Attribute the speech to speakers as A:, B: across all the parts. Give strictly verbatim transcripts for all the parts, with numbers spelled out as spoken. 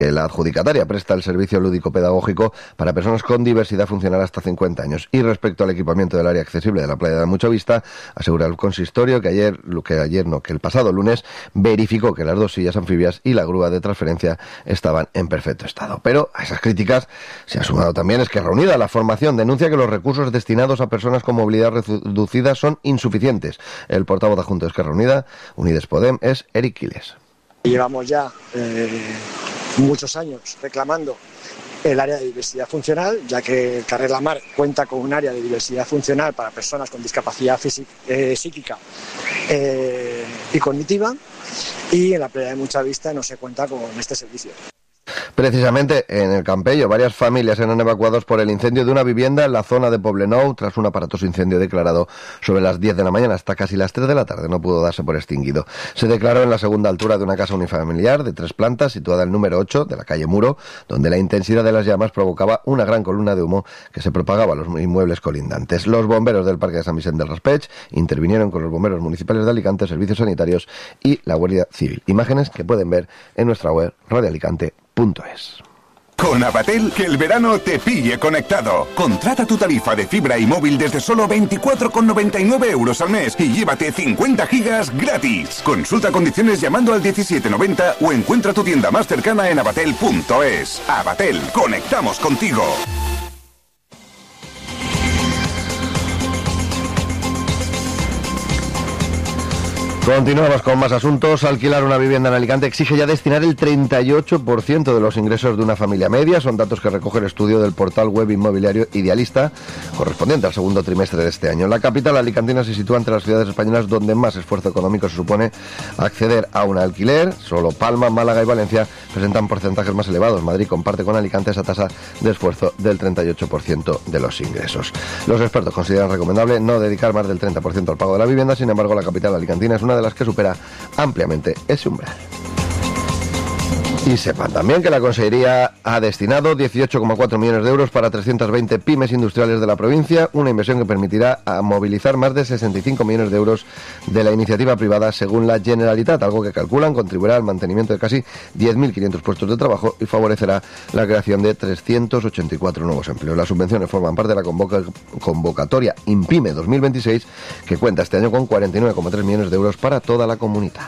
A: La adjudicataria presta el servicio lúdico-pedagógico para personas con diversidad funcional hasta cincuenta años. Y respecto al equipamiento del área accesible de la playa de Muchovista, asegura el consistorio que ayer, que ayer no, que el pasado lunes verificó que las dos sillas anfibias y la grúa de transferencia estaban en perfecto estado. Pero a esas críticas se ha sumado también Esquerra Unida. La formación denuncia que los recursos destinados a personas con movilidad reducida son insuficientes. El portavoz adjunto de Esquerra Unida, Unides Podem, es Eric Quiles.
B: Llevamos ya eh, muchos años reclamando el área de diversidad funcional, ya que el Carrer La Mar cuenta con un área de diversidad funcional para personas con discapacidad física, eh, psíquica eh, y cognitiva, y en la playa de Muchovista no se cuenta con este servicio.
A: Precisamente en el Campello, varias familias eran evacuadas por el incendio de una vivienda en la zona de Poblenou tras un aparatoso incendio declarado sobre las diez de la mañana hasta casi las tres de la tarde. No pudo darse por extinguido. Se declaró en la segunda altura de una casa unifamiliar de tres plantas situada en el número ocho de la calle Muro, donde la intensidad de las llamas provocaba una gran columna de humo que se propagaba a los inmuebles colindantes. Los bomberos del Parque de San Vicente del Raspeig intervinieron con los bomberos municipales de Alicante, servicios sanitarios y la Guardia Civil. Imágenes que pueden ver en nuestra web radio alicante punto es.
C: Con Avatel, que el verano te pille conectado. Contrata tu tarifa de fibra y móvil desde solo veinticuatro con noventa y nueve euros al mes y llévate cincuenta gigas gratis. Consulta condiciones llamando al diecisiete noventa o encuentra tu tienda más cercana en avatel punto es. Avatel, conectamos contigo.
A: Continuamos con más asuntos. Alquilar una vivienda en Alicante exige ya destinar el treinta y ocho por ciento de los ingresos de una familia media. Son datos que recoge el estudio del portal web inmobiliario Idealista, correspondiente al segundo trimestre de este año. La capital alicantina se sitúa entre las ciudades españolas donde más esfuerzo económico se supone acceder a un alquiler. Solo Palma, Málaga y Valencia presentan porcentajes más elevados. Madrid comparte con Alicante esa tasa de esfuerzo del treinta y ocho por ciento de los ingresos. Los expertos consideran recomendable no dedicar más del treinta por ciento al pago de la vivienda. Sin embargo, la capital alicantina es una de las que supera ampliamente ese umbral. Y sepan también que la Consellería ha destinado dieciocho coma cuatro millones de euros para trescientas veinte pymes industriales de la provincia, una inversión que permitirá a movilizar más de sesenta y cinco millones de euros de la iniciativa privada según la Generalitat, algo que calculan contribuirá al mantenimiento de casi diez mil quinientos puestos de trabajo y favorecerá la creación de trescientos ochenta y cuatro nuevos empleos. Las subvenciones forman parte de la convoca- convocatoria INPYME dos mil veintiséis, que cuenta este año con cuarenta y nueve coma tres millones de euros para toda la comunidad.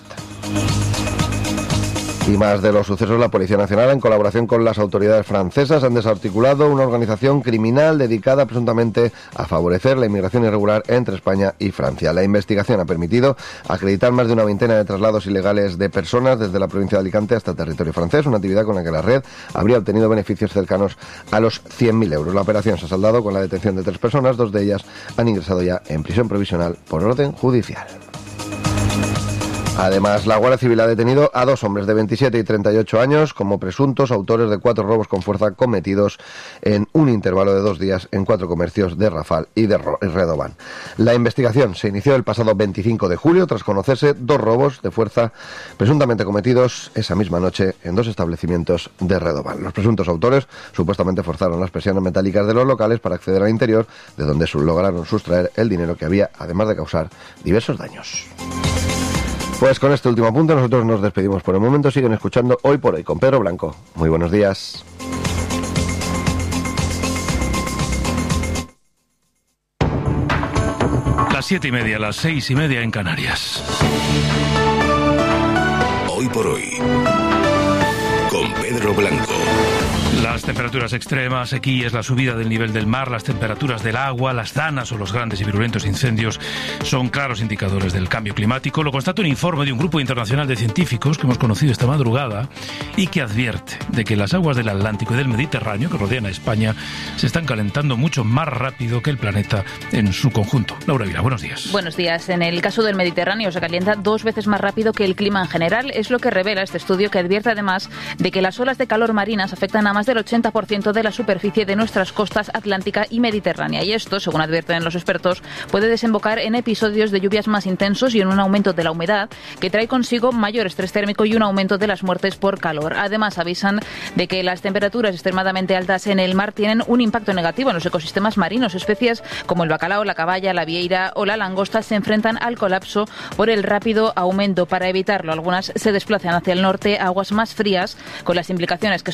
A: Y más de los sucesos, la Policía Nacional, en colaboración con las autoridades francesas, han desarticulado una organización criminal dedicada presuntamente a favorecer la inmigración irregular entre España y Francia. La investigación ha permitido acreditar más de una veintena de traslados ilegales de personas desde la provincia de Alicante hasta el territorio francés, una actividad con la que la red habría obtenido beneficios cercanos a los cien mil euros. La operación se ha saldado con la detención de tres personas, dos de ellas han ingresado ya en prisión provisional por orden judicial. Además, la Guardia Civil ha detenido a dos hombres de veintisiete y treinta y ocho años como presuntos autores de cuatro robos con fuerza cometidos en un intervalo de dos días en cuatro comercios de Rafal y de Redován. La investigación se inició el pasado veinticinco de julio tras conocerse dos robos de fuerza presuntamente cometidos esa misma noche en dos establecimientos de Redován. Los presuntos autores supuestamente forzaron las persianas metálicas de los locales para acceder al interior, de donde lograron sustraer el dinero que había, además de causar diversos daños. Pues con este último punto nosotros nos despedimos por el momento. Siguen escuchando Hoy por Hoy con Pedro Blanco. Muy buenos días.
D: Las siete y media, las seis y media en Canarias.
E: Hoy por Hoy con Pedro Blanco.
D: Las temperaturas extremas, sequías, la subida del nivel del mar, las temperaturas del agua, las danas o los grandes y virulentos incendios son claros indicadores del cambio climático. Lo constata un informe de un grupo internacional de científicos que hemos conocido esta madrugada y que advierte de que las aguas del Atlántico y del Mediterráneo que rodean a España se están calentando mucho más rápido que el planeta en su conjunto. Laura Vila, buenos días.
F: Buenos días. En el caso del Mediterráneo se calienta dos veces más rápido que el clima en general. Es lo que revela este estudio, que advierte además de que las olas de calor marinas afectan a más del ochenta por ciento de la superficie de nuestras costas atlántica y mediterránea. Y esto, según advierten los expertos, puede desembocar en episodios de lluvias más intensos y en un aumento de la humedad que trae consigo mayor estrés térmico y un aumento de las muertes por calor. Además, avisan de que las temperaturas extremadamente altas en el mar tienen un impacto negativo en los ecosistemas marinos. Especies como el bacalao, la caballa, la vieira o la langosta se enfrentan al colapso por el rápido aumento. Para evitarlo, algunas se desplazan hacia el norte a aguas más frías, con las implicaciones que